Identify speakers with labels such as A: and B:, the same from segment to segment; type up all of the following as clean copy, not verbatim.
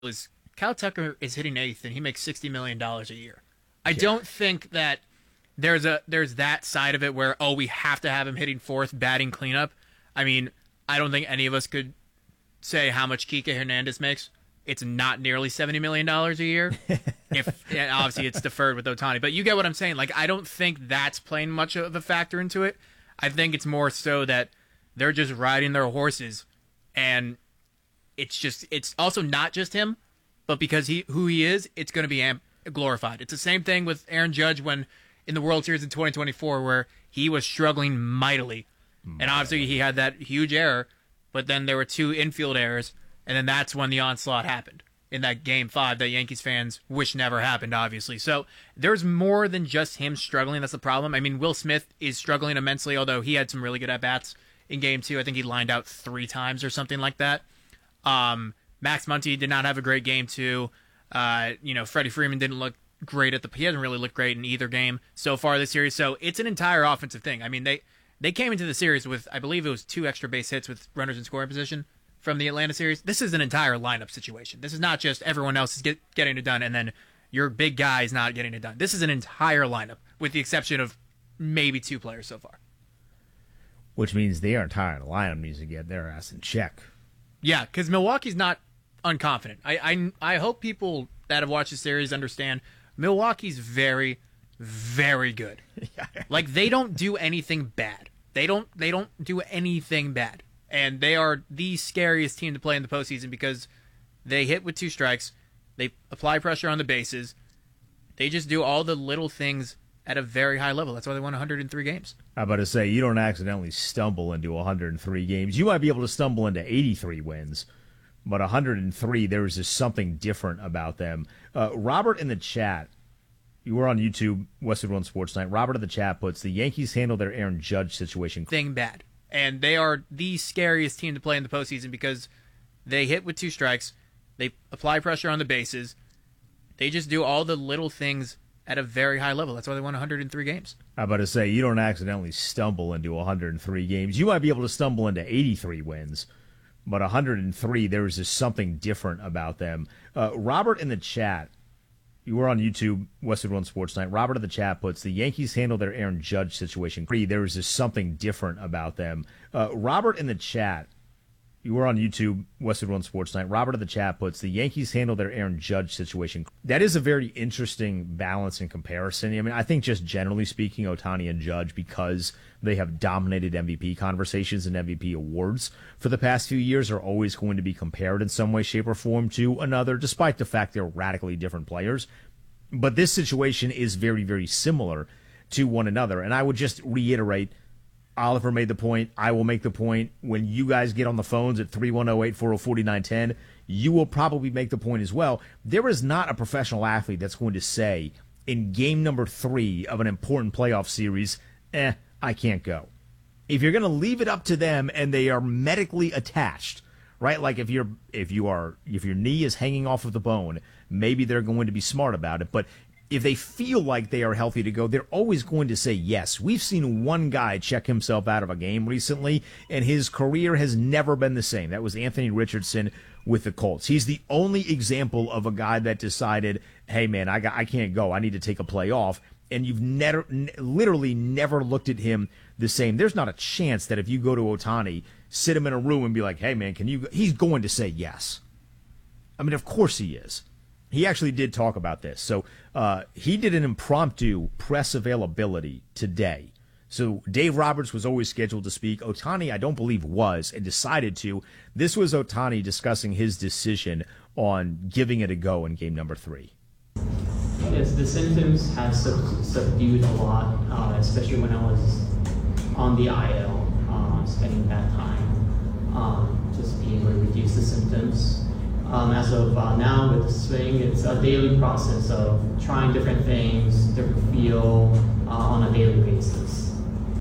A: is Kyle Tucker is hitting eighth and he makes $60 million a year. I
B: Yeah.
A: don't think that there's that side of it where we have to have him hitting fourth, batting cleanup. I mean, I don't think any of us could say how much Kike Hernandez makes. It's not nearly $70 million a year. Obviously it's deferred with Ohtani, but you get what I'm saying. Like, I don't think that's playing much of a factor into it. I think it's more so that they're just riding their horses, and it's also not just him, but because who he is, it's going to be glorified. It's the same thing with Aaron Judge when in the World Series in 2024 where he was struggling mightily. And obviously he had that huge error, but then there were two infield errors, and then that's when the onslaught happened in that Game 5 that Yankees fans wish never happened, obviously. So there's more than just him struggling. That's the problem. I mean, Will Smith is struggling immensely, although he had some really good at-bats in Game 2. I think he lined out 3 times or something like that. Max Muncy did not have a great Game 2. Freddie Freeman didn't look great he hasn't really looked great in either game so far this series. So it's an entire offensive thing. I mean, they came into the series with, I believe it was 2 extra base hits with runners in scoring position from the Atlanta series. This is an entire lineup situation. This is not just everyone else is getting it done and then your big guy is not getting it done. This is an entire lineup with the exception of maybe 2 players so far.
B: Which means their entire lineup needs to get their ass in check.
A: Yeah, because Milwaukee's not unconfident. I hope people that have watched the series understand Milwaukee's very, very good. Like, they don't do anything bad. They don't do anything bad. And they are the scariest team to play in the postseason because they hit with 2 strikes. They apply pressure on the bases. They just do all the little things at a very high level. That's why they won 103 games.
B: I'm about to say, you don't accidentally stumble into 103 games. You might be able to stumble into 83 wins, but 103, there is just something different about them. Robert in the chat, you were on YouTube, Westwood One Sports Night. Robert in the chat puts, the Yankees handle their Aaron Judge situation.
A: Thing bad. And they are the scariest team to play in the postseason because they hit with 2 strikes. They apply pressure on the bases. They just do all the little things at a very high level. That's why they won 103 games.
B: I'm about to say, you don't accidentally stumble into 103 games. You might be able to stumble into 83 wins, but 103, there is just something different about them. Robert in the chat, you were on YouTube, Westwood One Sports Night. Robert in the chat puts, the Yankees handle their Aaron Judge situation. There is just something different about them. Robert in the chat, you were on YouTube, Westwood One Sports Night. Robert in the chat puts, the Yankees handle their Aaron Judge situation. That is a very interesting balance and comparison. I mean, I think just generally speaking, Ohtani and Judge, because they have dominated MVP conversations and MVP awards for the past few years, are always going to be compared in some way, shape, or form to another, despite the fact they're radically different players. But this situation is very, very similar to one another. And I would just reiterate, Oliver made the point. I will make the point. When you guys get on the phones at 310-840-4910, you will probably make the point as well. There is not a professional athlete that's going to say in game number 3 of an important playoff series, I can't go. If you're going to leave it up to them and they are medically attached, right? Like if your knee is hanging off of the bone, maybe they're going to be smart about it. But if they feel like they are healthy to go, they're always going to say yes. We've seen one guy check himself out of a game recently, and his career has never been the same. That was Anthony Richardson with the Colts. He's the only example of a guy that decided, hey, man, I can't go. I need to take a play off. And you've literally never looked at him the same. There's not a chance that if you go to Ohtani, sit him in a room and be like, hey, man, can you go? He's going to say yes. I mean, of course he is. He actually did talk about this. So he did an impromptu press availability today. So Dave Roberts was always scheduled to speak. Ohtani, I don't believe, was and decided to. This was Ohtani discussing his decision on giving it a go in game number 3.
C: Yes, the symptoms have subdued a lot, especially when I was on the IL, spending that time just being able to reduce the symptoms. As of now with the swing, it's a daily process of trying different things, different feel on a daily basis.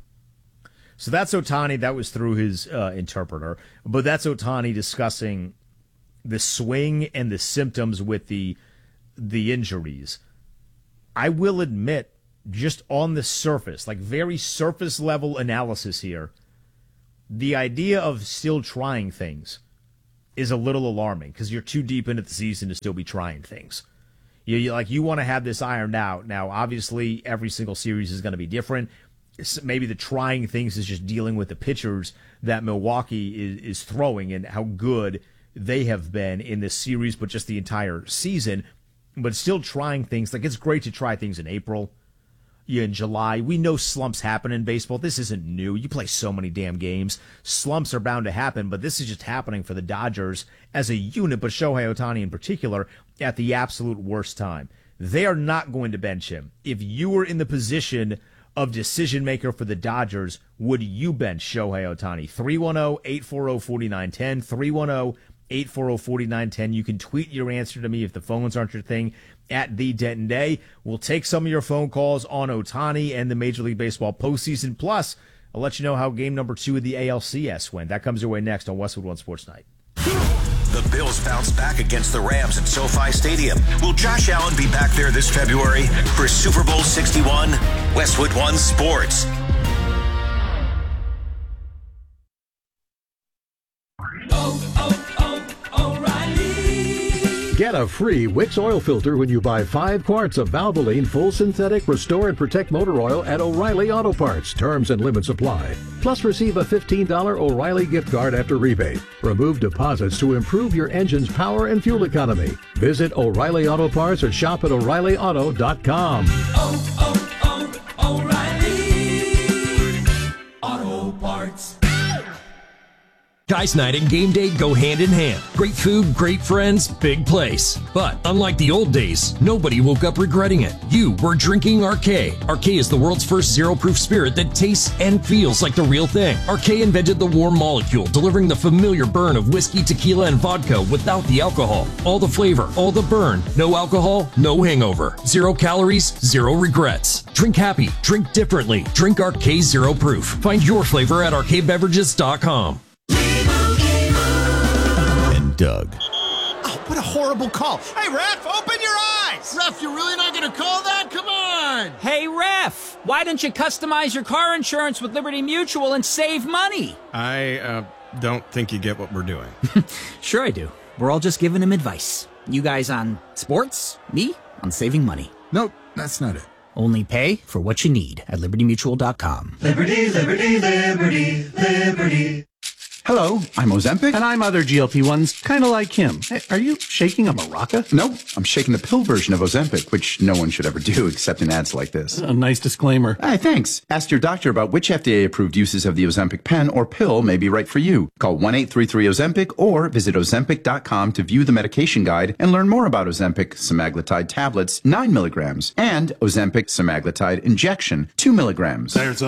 B: So that's Ohtani. That was through his interpreter. But that's Ohtani discussing the swing and the symptoms with the injuries. I will admit, just on the surface, like very surface level analysis here, the idea of still trying things is a little alarming because you're too deep into the season to still be trying things. You want to have this ironed out. Now, obviously, every single series is going to be different. Maybe the trying things is just dealing with the pitchers that Milwaukee is throwing and how good they have been in this series, but just the entire season. But still trying things. Like, it's great to try things in April. In July. We know slumps happen in baseball. This isn't new. You play so many damn games. Slumps are bound to happen, but this is just happening for the Dodgers as a unit, but Shohei Ohtani in particular, at the absolute worst time. They are not going to bench him. If you were in the position of decision maker for the Dodgers, would you bench Shohei Ohtani? 310-840-4910, 310-840-4910. You can tweet your answer to me if the phones aren't your thing at the Denton Day. We'll take some of your phone calls on Ohtani and the Major League Baseball postseason. Plus, I'll let you know how game number 2 of the ALCS went. That comes your way next on Westwood One Sports Night.
D: The Bills bounce back against the Rams at SoFi Stadium. Will Josh Allen be back there this February for Super Bowl 61? Westwood One Sports.
E: Get a free Wix oil filter when you buy 5 quarts of Valvoline full synthetic Restore and Protect motor oil at O'Reilly Auto Parts. Terms and limits apply. Plus receive a $15 O'Reilly gift card after rebate. Remove deposits to improve your engine's power and fuel economy. Visit O'Reilly Auto Parts or shop at O'ReillyAuto.com.
F: O'Reilly Auto Parts.
G: Guys night and game day go hand in hand. Great food, great friends, big place. But unlike the old days, nobody woke up regretting it. You were drinking Arcade. Arcade is the world's first zero-proof spirit that tastes and feels like the real thing. Arcade invented the warm molecule, delivering the familiar burn of whiskey, tequila, and vodka without the alcohol. All the flavor, all the burn. No alcohol, no hangover. 0 calories, 0 regrets. Drink happy, drink differently. Drink Arcade Zero Proof. Find your flavor at arcadebeverages.com.
H: Doug.
I: Oh, what a horrible call. Hey, Ref, open your eyes! Ref, you're really not going to call that? Come on!
J: Hey, Ref, why don't you customize your car insurance with Liberty Mutual and save money?
K: I don't think you get what we're doing.
J: Sure I do. We're all just giving him advice. You guys on sports, me on saving money.
H: Nope, that's not it.
J: Only pay for what you need at libertymutual.com.
F: Liberty, liberty, liberty, liberty.
L: Hello, I'm Ozempic.
M: And I'm other GLP-1s, kind of like him. Hey, are you shaking a maraca?
L: Nope, I'm shaking the pill version of Ozempic, which no one should ever do except in ads like this.
M: A nice disclaimer.
L: Hey, thanks. Ask your doctor about which FDA-approved uses of the Ozempic pen or pill may be right for you. Call 1-833-OZEMPIC or visit Ozempic.com to view the medication guide and learn more about Ozempic semaglutide tablets, 9 milligrams, and Ozempic semaglutide injection, 2 milligrams.
M: There's